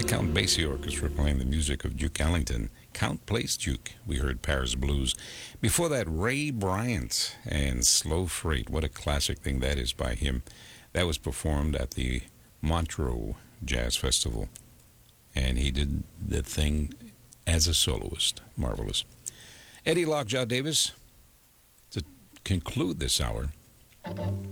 the Count Basie Orchestra playing the music of Duke Ellington. Count plays Duke. We heard Paris Blues. Before that, Ray Bryant and Slow Freight. What a classic thing that is by him. That was performed at the Montreux Jazz Festival. And he did the thing as a soloist. Marvelous. Eddie Lockjaw Davis, to conclude this hour,